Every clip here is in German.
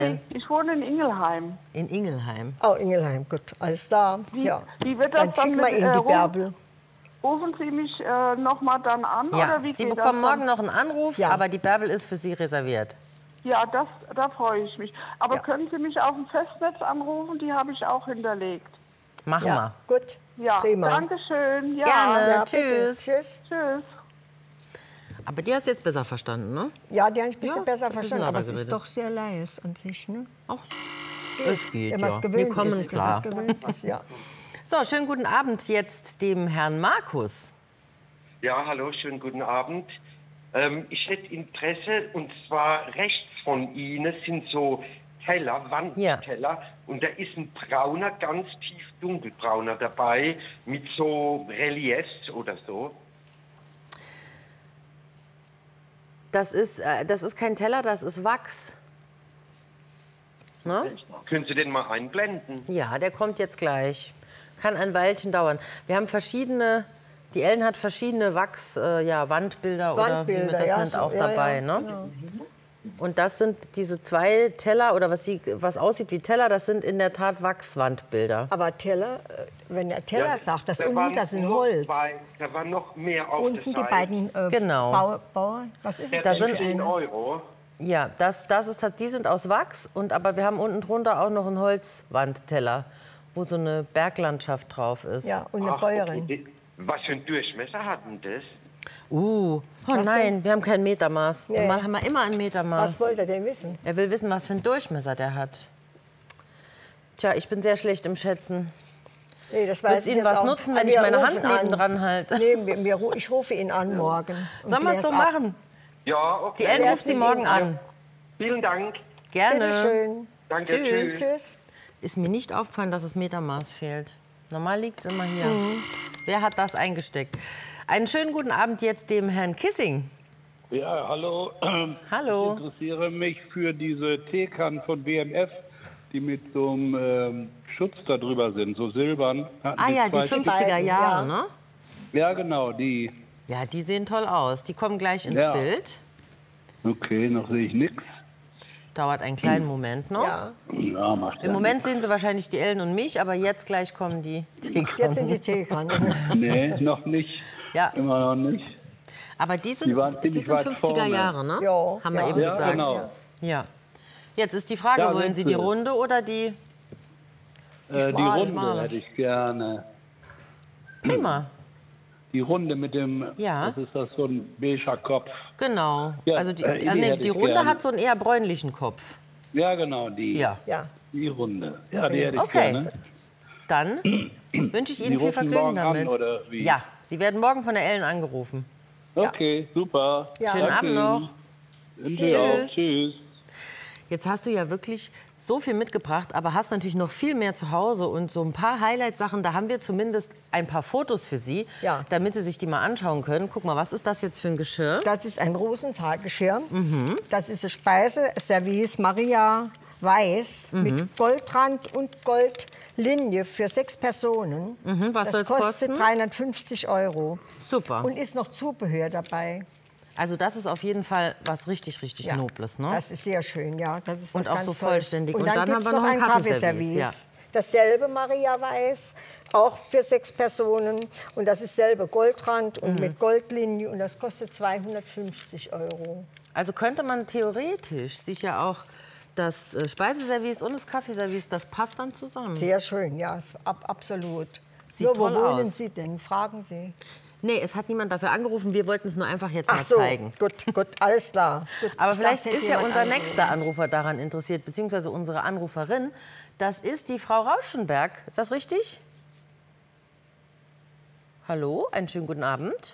Ich wohne in Ingelheim. In Ingelheim. Oh, Ingelheim, gut, alles da. Ja. Wie wird das Dann schick mal in die Bärbel. Rufen Sie mich noch mal dann an? Ja, oder wie Sie geht bekommen das morgen noch einen Anruf, Ja. aber die Bärbel ist für Sie reserviert. Ja, da freue ich mich. Aber Ja. können Sie mich auf dem Festnetz anrufen? Die habe ich auch hinterlegt. Machen Ja, wir. gut. Ja, Prima. danke schön. Ja. Gerne. Ja, bitte. Tschüss. Tschüss. Tschüss. Aber die hast du jetzt besser verstanden, ne? Ja, die habe ich ein bisschen Ja, besser ein bisschen verstanden, aber lauter es ist geredet. doch sehr leise an sich, ne? Ach, es geht, Wenn man ja. es Wir gewöhnt kommen ist, klar. wenn man es gewöhnt ist, ja. So, schönen guten Abend jetzt dem Herrn Markus. Ja, hallo, schönen guten Abend. Ich hätte Interesse, und zwar rechts von Ihnen sind so Teller, Wandteller, und da ist ein brauner, ganz tief dunkelbrauner dabei, mit so Reliefs oder so. Das ist kein Teller, das ist Wachs. Ne? Können Sie den mal einblenden? Ja, der kommt jetzt gleich. Kann ein Weilchen dauern. Wir haben verschiedene, die Ellen hat verschiedene Wandbilder oder wie man das ja, nennt, so, auch ja, dabei. ja, Ne? genau. Und das sind diese zwei Teller, oder was aussieht wie Teller, das sind in der Tat Wachswandbilder. Aber Teller, wenn er Teller sagt, das da unten, waren das sind noch Holz. da war noch mehr auf Unten der die Seite. beiden Genau. Bauer, was ist es? Das denn sind für 10 eine? Euro. Ja, die sind aus Wachs, aber wir haben unten drunter auch noch einen Holzwandteller, wo so eine Berglandschaft drauf ist. Ja, und eine Ach, Bäuerin. okay. Was für ein Durchmesser hat denn das? Oh Was nein, denn? wir haben kein Metermaß. Nee. Normal haben wir immer ein Metermaß. Was wollte er denn wissen? Er will wissen, was für einen Durchmesser der hat. Tja, ich bin sehr schlecht im Schätzen. Nee, das Wird's weiß ich Ihnen jetzt was auch. nutzen, wenn Wir ich meine rufen Hand an. nebendran halte? Nee, ich rufe ihn an morgen. und Sollen wir es klär's so ab. machen? Ja, okay. Die Ellen ruft Sie morgen an. Vielen Dank. Gerne. Bitte schön. Danke, Tschüss. Tschüss. Ist mir nicht aufgefallen, dass das Metermaß fehlt. Normal liegt es immer hier. Wer hat das eingesteckt? Einen schönen guten Abend jetzt dem Herrn Kissing. Ja, hallo. Hallo. Ich interessiere mich für diese Teekannen von BMF, die mit so einem Schutz da drüber sind, so silbern. Ah ja, die 50er Jahre, ne? Ja, genau, die. Ja, die sehen toll aus. Die kommen gleich ins Ja. Bild. Okay, noch sehe ich nichts. Dauert einen kleinen Moment noch. Ja, Ja, macht ja Im Moment sehen Sie wahrscheinlich die Ellen und mich, aber jetzt gleich kommen die jetzt sind die Teekannen. Teekannen. Nee, noch nicht. Ja. Immer noch nicht. Aber die sind, Die waren die ziemlich sind weit 50er vorne. Jahre, ne? Ja, Haben wir ja. eben Ja, gesagt. genau. Ja. Jetzt ist die Frage, Da wollen sind Sie die sie. runde oder die... Die Runde schmale. hätte ich gerne. Prima, Die Runde mit dem, Ja. was ist das, so ein beiger Kopf. genau. Ja, Also die hätte ich runde gern. hat so einen eher bräunlichen Kopf. Ja, genau, die. Ja. Ja. Die Runde. Ja, die hätte ich Okay. gerne. Dann wünsche ich Sie Ihnen viel rufen Vergnügen morgen damit. an, oder wie? Ja, Sie werden morgen von der Ellen angerufen. Okay, super. Ja. Schönen Danke Abend noch. Ihnen. Wünsche auch. Tschüss. Tschüss. Jetzt hast du ja wirklich so viel mitgebracht, aber hast natürlich noch viel mehr zu Hause. Und so ein paar Highlight-Sachen, da haben wir zumindest ein paar Fotos für Sie, Ja. damit Sie sich die mal anschauen können. Guck mal, was ist das jetzt für ein Geschirr? Das ist ein Rosenthal-Geschirr. Das ist eine Speiseservice Maria Weiß mit Goldrand und Goldlinie für 6 Personen. Was das soll's kostet kosten? 350 €. Super. Und ist noch Zubehör dabei. Also das ist auf jeden Fall was richtig, richtig Ja. Nobles, ne? Das ist sehr schön, ja. Das ist Und was auch ganz so Tolles. vollständig. Und Und dann, dann gibt's haben wir noch ein Kaffeeservice, ja. Dasselbe Maria Weiß, auch für 6 Personen. Und das ist selbe Goldrand und mit Goldlinie. Und das kostet 250 €. Also könnte man theoretisch sich ja auch das Speiseservice und das Kaffeeservice, das passt dann zusammen. Sehr schön, ja, absolut. Sieht Wo toll wohnen aus. Sie denn? Fragen Sie. Nee, es hat niemand dafür angerufen. Wir wollten es nur einfach jetzt mal Ach so, zeigen. gut, alles klar. Gut, Aber ich vielleicht dachte, ist ja jemand unser angerufen. nächster Anrufer daran interessiert, beziehungsweise unsere Anruferin. Das ist die Frau Rauschenberg. Ist das richtig? Hallo, einen schönen guten Abend.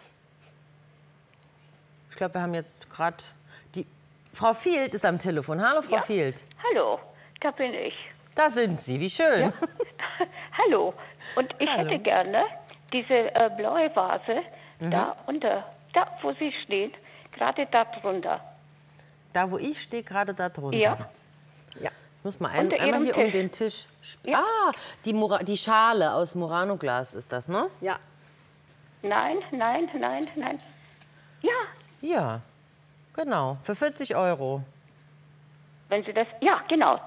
Ich glaube, wir haben jetzt gerade die... Frau Field ist am Telefon. Hallo, Frau Field. Hallo, da bin ich. Da sind Sie, wie schön. Hallo. Und ich hätte gerne diese blaue Vase da unter, da wo Sie stehen, gerade da drunter. Da, wo ich stehe, gerade da drunter. Ja. Ja. Ich muss mal Unter einmal Ihrem hier um Tisch. den Tisch. Ja. Ah, die Schale aus Murano-Glas ist das, ne? Ja, Nein, nein, nein, nein. Ja, Ja, genau. Für 40 €. Wenn Sie das, ja, genau.